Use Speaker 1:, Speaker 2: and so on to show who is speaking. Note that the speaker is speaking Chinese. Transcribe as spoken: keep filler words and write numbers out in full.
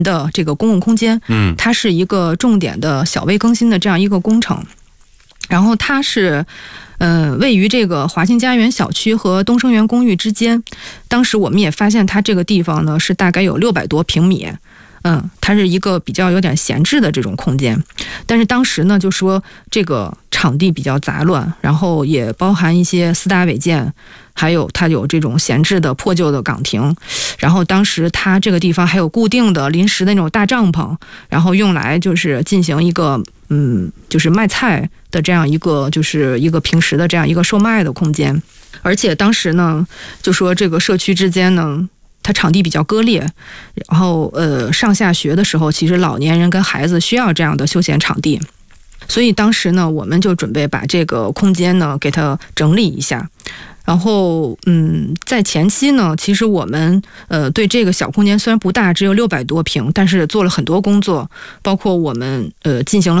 Speaker 1: 的这个公共空间，
Speaker 2: 嗯，
Speaker 1: 它是一个重点的小微更新的这样一个工程。然后它是，呃，位于这个华信家园小区和东生园公寓之间。当时我们也发现，它这个地方呢是大概有六百多平米，嗯，它是一个比较有点闲置的这种空间。但是当时呢，就说这个场地比较杂乱，然后也包含一些私搭违建，还有它有这种闲置的破旧的岗亭。然后当时它这个地方还有固定的临时的那种大帐篷，然后用来就是进行一个嗯，就是卖菜的这样一个就是一个平时的这样一个售卖的空间。而且当时呢，就说这个社区之间呢，它场地比较割裂，然后呃上下学的时候，其实老年人跟孩子需要这样的休闲场地。所以当时呢，我们就准备把这个空间呢给它整理一下。然后，嗯，在前期呢，其实我们呃对这个小空间虽然不大，只有六百多平，但是做了很多工作，包括我们呃进行了